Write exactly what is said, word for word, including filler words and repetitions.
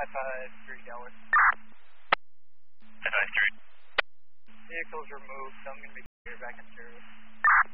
five five three Delaware. five five three. Vehicles removed, so I'm going to be here back in service.